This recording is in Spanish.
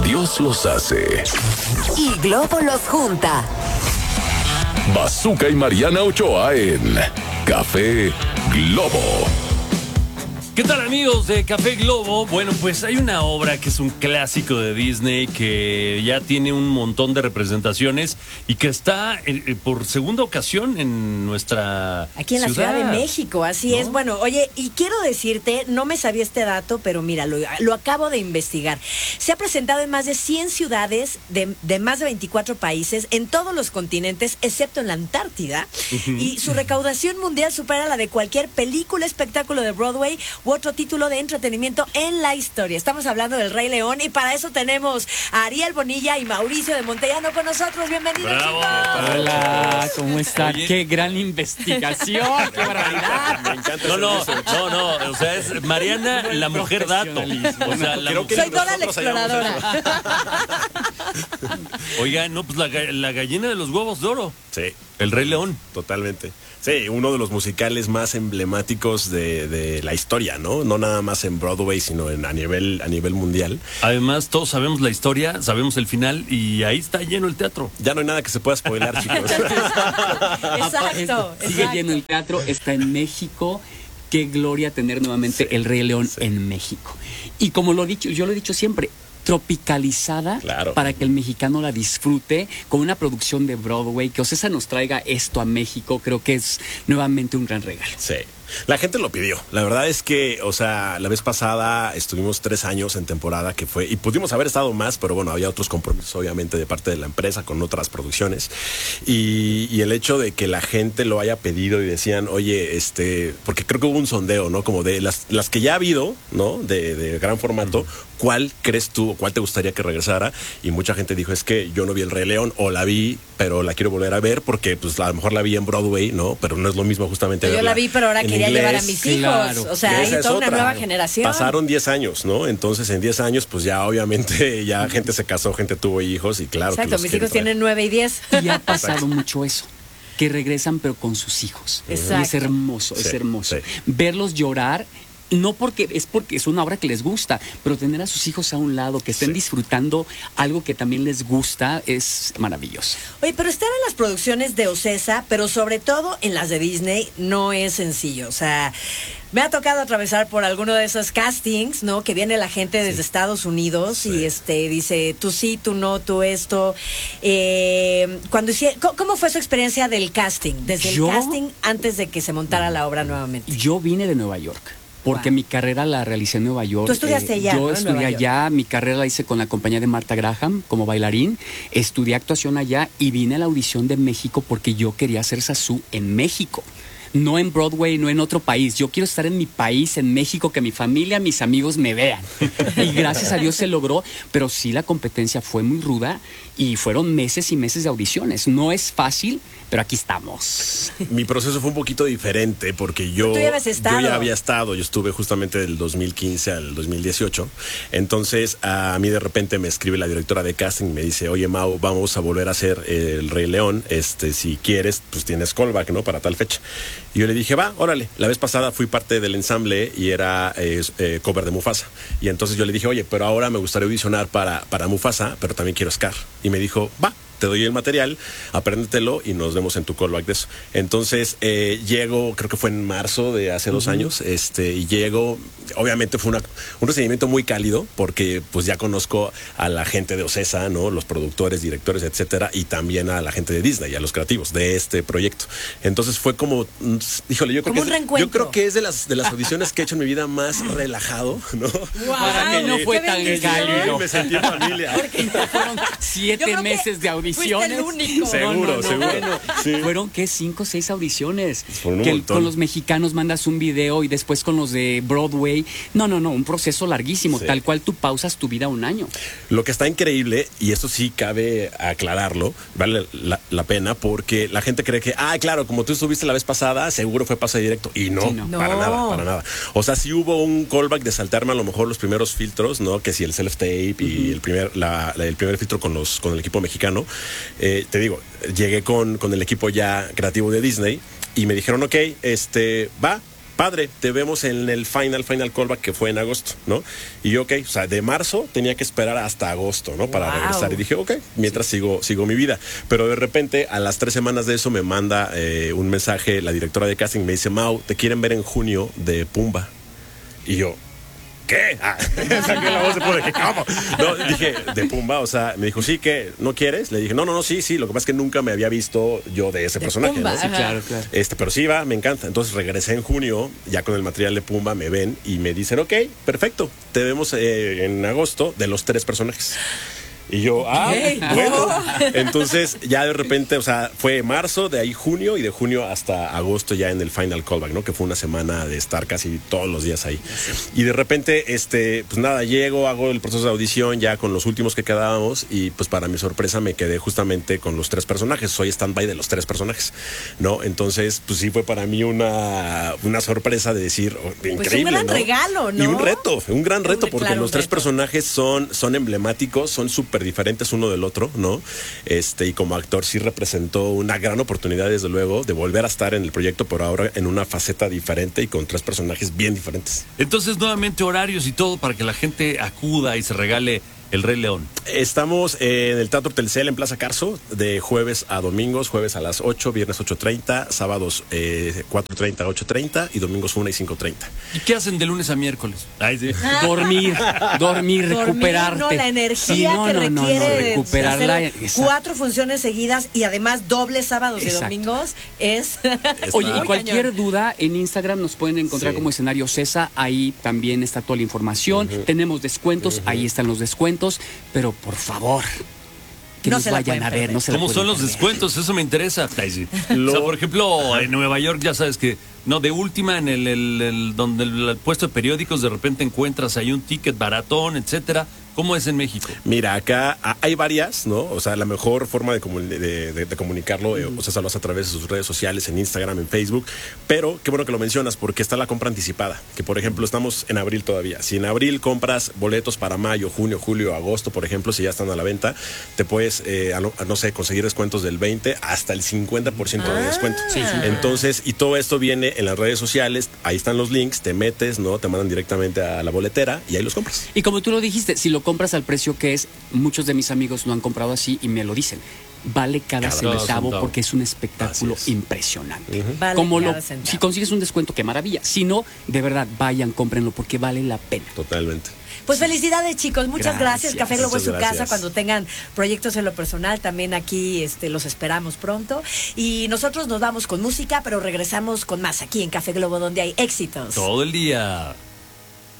Dios los hace y Globo los junta. Bazooka y Mariana Ochoa en Café Globo. ¿Qué tal, amigos de Café Globo? Bueno, pues hay una obra que es un clásico de Disney que ya tiene un montón de representaciones y que está por segunda ocasión en nuestra aquí en la Ciudad de México, así ¿no? Es. Bueno, oye, y quiero decirte, no me sabía este dato, pero mira, lo acabo de investigar. Se ha presentado en más de 100 ciudades de más de 24 países en todos los continentes, excepto en la Antártida, y su recaudación mundial supera la de cualquier película, espectáculo de Broadway u otro título de entretenimiento en la historia. Estamos hablando del Rey León y para eso tenemos a Ariel Bonilla y Mauricio de Montellano con nosotros. Bienvenidos, ¡bravo! Chicos. Hola, ¿cómo están? Oye. ¡Qué gran investigación! ¡Qué barbaridad! Me encanta. No, o sea, es Mariana la mujer dato. O sea, Soy Dora la exploradora. Oiga, no, pues la gallina de los huevos de oro. Sí, El Rey León. totalmente. Sí, uno de los musicales más emblemáticos de la historia, ¿no? No nada más en Broadway, sino a nivel mundial. Además, todos sabemos la historia, sabemos el final y ahí está lleno el teatro. Ya no hay nada que se pueda spoiler, chicos. Exacto. Sigue lleno el teatro, está en México. Qué gloria tener nuevamente el Rey León en México. Y como yo lo he dicho siempre, tropicalizada, claro, para que el mexicano la disfrute con una producción de Broadway, que Ocesa nos traiga esto a México, creo que es nuevamente un gran regalo. Sí. La gente lo pidió. La verdad es que, o sea, la vez pasada estuvimos 3 años en temporada que fue, y pudimos haber estado más, pero bueno, había otros compromisos obviamente de parte de la empresa con otras producciones. Y el hecho de que la gente lo haya pedido y decían, oye, porque creo que hubo un sondeo, ¿no? Como de las que ya ha habido, ¿no? De gran formato, ¿cuál crees tú o cuál te gustaría que regresara? Y mucha gente dijo, es que yo no vi el Rey León, o la vi, pero la quiero volver a ver porque pues a lo mejor la vi en Broadway, ¿no? Pero no es lo mismo justamente yo la vi, pero ahora quería inglés, llevar a mis hijos. Claro. O sea, hay toda una nueva generación. Pasaron 10 años, ¿no? Entonces en 10 años pues ya obviamente ya gente se casó, gente tuvo hijos y claro. Exacto, mis hijos tienen 9 y 10. Y ha pasado mucho eso, que regresan pero con sus hijos. Exacto. Y es hermoso, Sí, es hermoso. sí. Verlos llorar. No porque es una obra que les gusta, pero tener a sus hijos a un lado, que estén disfrutando algo que también les gusta, es maravilloso. Oye, pero estar en las producciones de Ocesa, pero sobre todo en las de Disney, no es sencillo. O sea, me ha tocado atravesar por alguno de esos castings, ¿no? Que viene la gente desde Estados Unidos y dice, tú sí, tú no, tú esto. ¿Cómo fue su experiencia del casting? Desde el casting antes de que se montara la obra nuevamente. Yo vine de Nueva York. Porque mi carrera la realicé en Nueva York. ¿Tú estudiaste allá? Yo estudié allá, mi carrera la hice con la compañía de Martha Graham como bailarín. Estudié actuación allá y vine a la audición de México porque yo quería hacer Zazú en México. No en Broadway, no en otro país. Yo quiero estar en mi país, en México, que mi familia, mis amigos me vean. Y gracias a Dios se logró, pero sí la competencia fue muy ruda y fueron meses y meses de audiciones. No es fácil, pero aquí estamos. Mi proceso fue un poquito diferente porque yo ya había estado, yo estuve justamente del 2015 al 2018. Entonces a mí de repente me escribe la directora de casting y me dice, oye Mau, vamos a volver a hacer el Rey León, si quieres, pues tienes callback, ¿no? Para tal fecha. Y yo le dije, va, órale. La vez pasada fui parte del ensamble y era cover de Mufasa. Y entonces yo le dije, oye, pero ahora me gustaría audicionar para Mufasa, pero también quiero Scar. Y me dijo, va, te doy el material, apréndetelo y nos vemos en tu callback de eso. Entonces llego, creo que fue en marzo de hace 2 años, y llego, obviamente fue un recibimiento muy cálido porque pues ya conozco a la gente de Ocesa, ¿no? Los productores, directores, etcétera, y también a la gente de Disney, a los creativos de este proyecto. Entonces fue como, híjole, yo creo que es de las audiciones que he hecho en mi vida más relajado, ¿no? Wow, para que no fue tan cálido. Me sentí en familia. Porque fueron 7 meses de audiciones. Fuiste el único. Seguro. Sí. Fueron, ¿qué? 5 o 6 audiciones. Fueron un montón. Con los mexicanos mandas un video y después con los de Broadway. No, un proceso larguísimo, tal cual tú pausas tu vida 1 año. Lo que está increíble, y esto sí cabe aclararlo, vale la pena, porque la gente cree que, claro, como tú estuviste la vez pasada, seguro fue pase directo. Y no, para nada. O sea, sí hubo un callback de saltarme a lo mejor los primeros filtros, ¿no? Que si el self-tape y el primer filtro con el equipo mexicano. Te digo, llegué con el equipo ya creativo de Disney y me dijeron, ok, va, padre, te vemos en el final callback que fue en agosto, ¿no? Y yo, ok, o sea, de marzo tenía que esperar hasta agosto, ¿no? Para regresar. Y dije, ok, mientras sigo mi vida. Pero de repente, a las 3 semanas de eso, me manda un mensaje la directora de casting, me dice, Mau, te quieren ver en junio de Pumba. Y yo, ¿qué? Saqué la voz de Pumba, dije, ¿cómo? No, dije, de Pumba, o sea, me dijo, sí, ¿qué? ¿No quieres? Le dije, no, sí, lo que pasa es que nunca me había visto yo de ese personaje, Pumba, ¿no? Sí, claro. Pero sí, me encanta. Entonces regresé en junio, ya con el material de Pumba, me ven y me dicen, ok, perfecto, te vemos en agosto de los 3 personajes. Y yo, bueno. Entonces, ya de repente, o sea, fue marzo, de ahí junio, y de junio hasta agosto ya en el final callback, ¿no? Que fue una semana de estar casi todos los días ahí. Y de repente, pues nada, llego, hago el proceso de audición ya con los últimos que quedábamos, y pues para mi sorpresa me quedé justamente con los 3 personajes. Soy stand-by de los 3 personajes, ¿no? Entonces, pues sí fue para mí una sorpresa de decir, increíble, pues un gran regalo, ¿no? Y un gran reto, porque claro, los 3 personajes son emblemáticos, son súper diferentes uno del otro, ¿no? Y como actor sí representó una gran oportunidad, desde luego, de volver a estar en el proyecto, pero ahora en una faceta diferente y con 3 personajes bien diferentes. Entonces, nuevamente horarios y todo para que la gente acuda y se regale El Rey León. Estamos en el Teatro Telcel en Plaza Carso, de jueves a domingos, jueves a las 8, viernes 8:30, sábados 4:30 a 8:30 y domingos 1 y 5:30. ¿Y qué hacen de lunes a miércoles? Ay, sí. Dormir, recuperarte. No, la energía que requiere recuperarla. hacer 4 funciones seguidas y además dobles sábados y domingos es... Oye, y cualquier duda, en Instagram nos pueden encontrar como Escenario Cesa, ahí también está toda la información. Tenemos descuentos, ahí están los descuentos, pero por favor, que no nos se la vayan a ver. perder. No se la ¿Cómo son los perder. descuentos? Eso me interesa. Ay, sí. O sea, por ejemplo, en Nueva York ya sabes que de última en donde el puesto de periódicos de repente encuentras ahí un ticket baratón, etcétera. ¿Cómo es en México? Mira, acá hay varias, ¿no? O sea, la mejor forma de comunicarlo, o sea, lo hace a través de sus redes sociales, en Instagram, en Facebook. Pero qué bueno que lo mencionas, porque está la compra anticipada. Que, por ejemplo, estamos en abril todavía. Si en abril compras boletos para mayo, junio, julio, agosto, por ejemplo, si ya están a la venta, te puedes, no sé, conseguir descuentos del 20 hasta el 50% de descuento. Sí. Entonces, y todo esto viene en las redes sociales. Ahí están los links, te metes, ¿no? Te mandan directamente a la boletera y ahí los compras. Y como tú lo dijiste, si lo compras al precio que es, muchos de mis amigos lo han comprado así y me lo dicen. Vale cada centavo porque es un espectáculo impresionante. Vale Como centavo. si consigues un descuento, qué maravilla. Si no, de verdad, vayan, cómprenlo porque vale la pena. Totalmente. Pues felicidades, chicos, muchas gracias. Café Globo es su casa. Cuando tengan proyectos en lo personal, también aquí los esperamos pronto. Y nosotros nos vamos con música, pero regresamos con más aquí en Café Globo, donde hay éxitos todo el día.